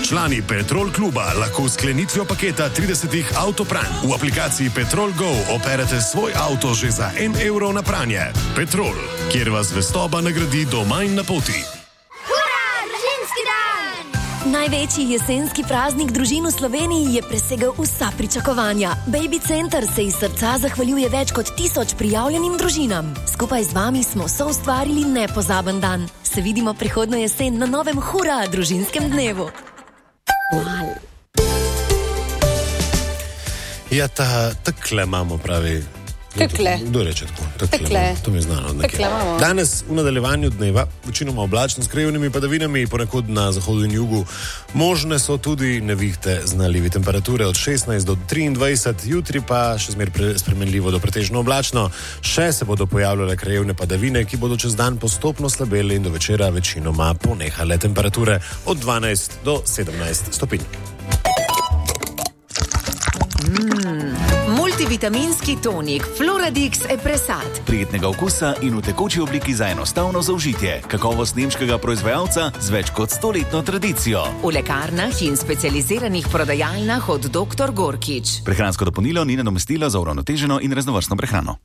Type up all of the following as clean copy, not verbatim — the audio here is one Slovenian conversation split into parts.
Člani Petrol kluba lahko s sklenitvijo paketa 30 avtopranj v aplikaciji Petrol Go operete svoj avto že za 1 evro na pranje. Petrol, kjer vas zvestoba nagradi doma in na poti. Največji jesenski praznik družin v Sloveniji je presegel vsa pričakovanja. Baby Center se iz srca zahvaljuje več kot 1000 prijavljenim družinam. Skupaj z vami smo soustvarili nepozaben dan. Se vidimo prihodnjo jesen na novem Hura družinskem dnevu. Ja, takle imamo, pravi. Takle. Kdo reče tako? Takle. To mi je znano. Danes v nadaljevanju dneva, večinoma oblačno s krajevnimi padavinami, ponekod na zahodu in jugu. Možne so tudi nevihte z nalivi temperature od 16 do 23, jutri pa še zmeraj spremenljivo do pretežno oblačno. Še se bodo pojavljale krajevne padavine, ki bodo čez dan postopno slabele in do večera večinoma ponehale temperature od 12 do 17 stopinj. Multivitaminski tonik Floradix Epresat. Prijetnega okusa in v tekoči obliki za enostavno zaužitje. Kakovost nemškega proizvajalca z več kot 100-letno tradicijo. V lekarnah in specializiranih prodajalnah od Dr. Gorkič. Prehransko dopolnilo ni nadomestilo za uravnoteženo in raznovrstno prehrano.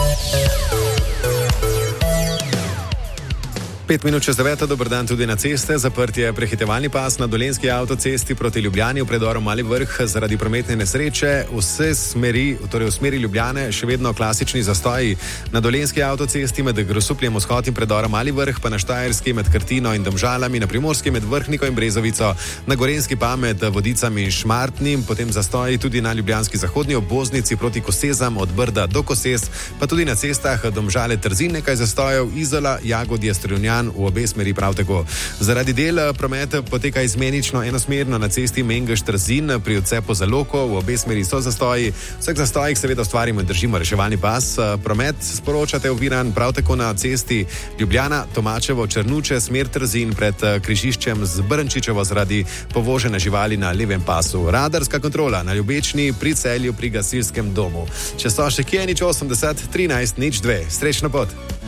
5 minut čez 9, dober dan tudi na ceste. Zaprt je prehitevalni pas na Dolenjski avtocesti proti Ljubljani v predoru Mali Vrh zaradi prometne nesreče. Vse smeri, torej v smeri Ljubljane, še vedno klasični zastoji. Na Dolenjski avtocesti med Grosupljem vzhod in predorom Mali Vrh, pa na Štajerski med Krtino in Domžalami, na Primorski med Vrhniko in Brezovico, na Gorenjski pa med Vodicami in Šmartnim, potem zastoji tudi na ljubljanski zahodni obvoznici proti Kosezam od Brda do Koses, pa tudi na cestah Domžale Trzin nekaj zastojev, Izola, Jagodje, Strunjan v obe smeri prav tako. Zaradi del promet poteka izmenično enosmerno na cesti Mengeš-Trzin pri odcepu za Loko, v obe smeri so zastoji. Vseh zastojih seveda ustvarimo in držimo reševalni pas. Promet sporočate oviran prav tako na cesti Ljubljana, Tomačevo, Črnuče, smer Trzin pred križiščem z Brnčičevo zaradi povožene živali na levem pasu. Radarska kontrola na Ljubečni pri Celju pri gasilskem domu. Če so še kje, 80 13 02. Srečno pot!